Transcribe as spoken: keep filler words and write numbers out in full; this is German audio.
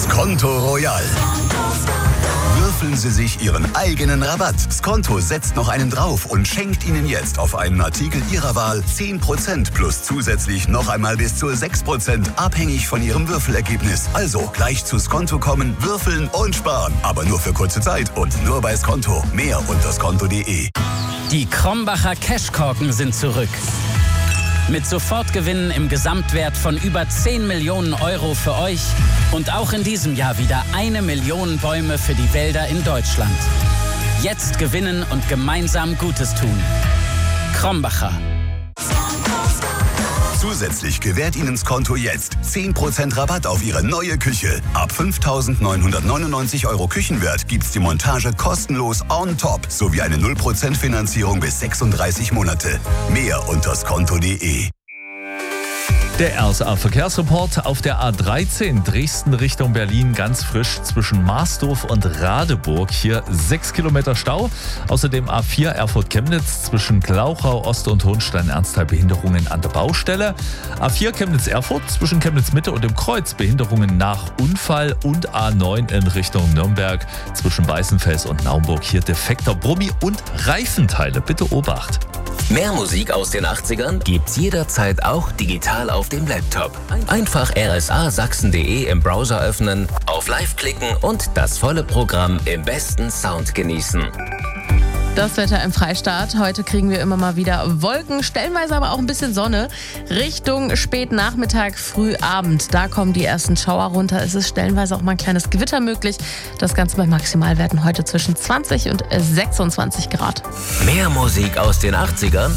Skonto Royal. Würfeln Sie sich Ihren eigenen Rabatt. Skonto setzt noch einen drauf und schenkt Ihnen jetzt auf einen Artikel Ihrer Wahl zehn Prozent plus zusätzlich noch einmal bis zu sechs Prozent, abhängig von Ihrem Würfelergebnis. Also gleich zu Skonto kommen, würfeln und sparen. Aber nur für kurze Zeit und nur bei Skonto. Mehr unter skonto punkt de. Die Krombacher Cashkorken sind zurück. Mit Sofortgewinnen im Gesamtwert von über zehn Millionen Euro für euch und auch in diesem Jahr wieder eine Million Bäume für die Wälder in Deutschland. Jetzt gewinnen und gemeinsam Gutes tun. Krombacher. Zusätzlich gewährt Ihnen Skonto jetzt zehn Prozent Rabatt auf Ihre neue Küche. Ab fünftausendneunhundertneunundneunzig Euro Küchenwert gibt's die Montage kostenlos on top sowie eine null Prozent Finanzierung bis sechsunddreißig Monate. Mehr unter skonto punkt de. Der R S A-Verkehrsreport auf der A dreizehn Dresden Richtung Berlin ganz frisch zwischen Marsdorf und Radeburg. Hier sechs Kilometer Stau. Außerdem A vier Erfurt-Chemnitz zwischen Glauchau, Ost- und Hohenstein-Ernsthal Behinderungen an der Baustelle. A vier Chemnitz-Erfurt zwischen Chemnitz-Mitte und dem Kreuz Behinderungen nach Unfall. Und A neun in Richtung Nürnberg zwischen Weißenfels und Naumburg. Hier defekter Brummi und Reifenteile. Bitte Obacht. Mehr Musik aus den achtzigern gibt's jederzeit auch digital auf dem Laptop. Einfach r s a sachsen punkt de im Browser öffnen, auf Live klicken und das volle Programm im besten Sound genießen. Das Wetter im Freistaat. Heute kriegen wir immer mal wieder Wolken, stellenweise aber auch ein bisschen Sonne. Richtung Spätnachmittag, Frühabend. Da kommen die ersten Schauer runter. Es ist stellenweise auch mal ein kleines Gewitter möglich. Das Ganze bei Maximalwerten heute zwischen zwanzig und sechsundzwanzig Grad. Mehr Musik aus den achtzigern